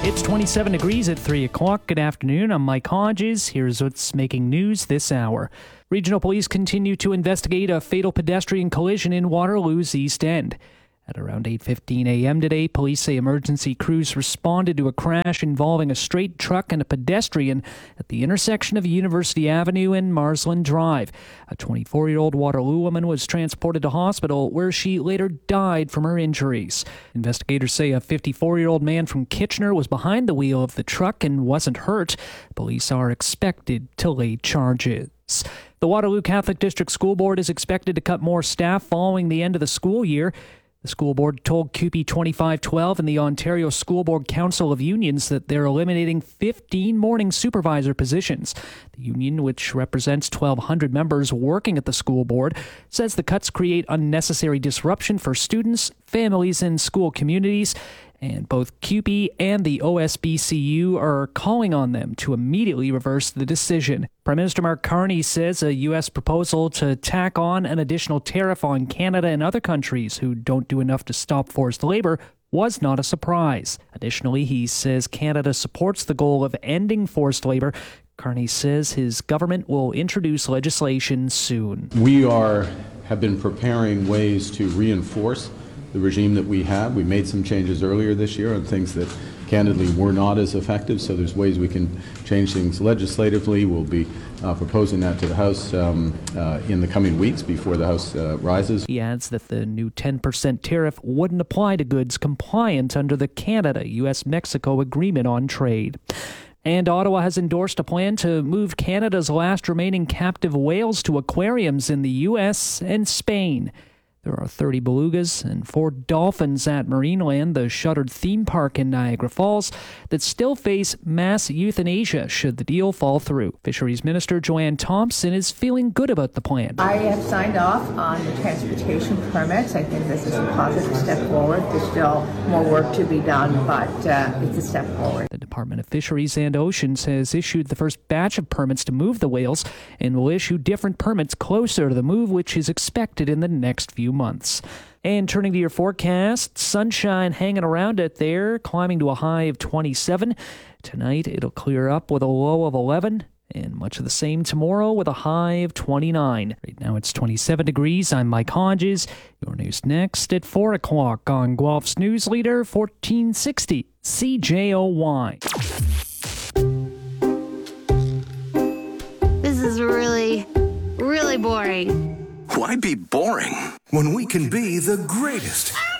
It's 27 degrees at 3 o'clock. Good afternoon. I'm Mike Hodges. Here's what's making news this hour. Regional police continue to investigate a fatal pedestrian collision in Waterloo's East End. At around 8:15 a.m. today, police say emergency crews responded to a crash involving a straight truck and a pedestrian at the intersection of University Avenue and Marsland Drive. A 24-year-old Waterloo woman was transported to hospital, where she later died from her injuries. Investigators say a 54-year-old man from Kitchener was behind the wheel of the truck and wasn't hurt. Police are expected to lay charges. The Waterloo Catholic District School Board is expected to cut more staff following the end of the school year. The school board told CUPE 2512 and the Ontario School Board Council of Unions that they're eliminating 15 morning supervisor positions. The union, which represents 1,200 members working at the school board, says the cuts create unnecessary disruption for students, families, and school communities. And both CUPE and the OSBCU are calling on them to immediately reverse the decision. Prime Minister Mark Carney says a U.S. proposal to tack on an additional tariff on Canada and other countries who don't do enough to stop forced labor was not a surprise. Additionally, he says Canada supports the goal of ending forced labor. Carney says his government will introduce legislation soon. We have been preparing ways to reinforce the regime that we have. We made some changes earlier this year on things that candidly were not as effective, so there's ways we can change things legislatively. We'll be proposing that to the House in the coming weeks before the House rises. He adds that the new 10% tariff wouldn't apply to goods compliant under the Canada-US-Mexico Agreement on Trade. And Ottawa has endorsed a plan to move Canada's last remaining captive whales to aquariums in the U.S. and Spain. There are 30 belugas and 4 dolphins at Marineland, the shuttered theme park in Niagara Falls, that still face mass euthanasia should the deal fall through. Fisheries Minister Joanne Thompson is feeling good about the plan. I have signed off on the transportation permits. I think this is a positive step forward. There's still more work to be done, but it's a step forward. The Department of Fisheries and Oceans has issued the first batch of permits to move the whales and will issue different permits closer to the move, which is expected in the next few months. And turning to your forecast, sunshine hanging around out there, climbing to a high of 27. Tonight, it'll clear up with a low of 11, and much of the same tomorrow with a high of 29. Right now, it's 27 degrees. I'm Mike Hodges. Your news next at 4 o'clock on Guelph's News Leader, 1460 CJOY. This is really boring. Why be boring when we can be the greatest?